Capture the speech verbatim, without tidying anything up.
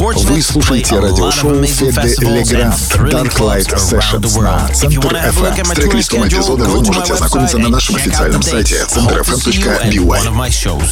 Вы слушаете радиошоу Феды Легранд Dark Light Sessions на Центр эф эм. С трек-листом эпизода вы можете ознакомиться на нашем официальном сайте центр эф эм точка би уай.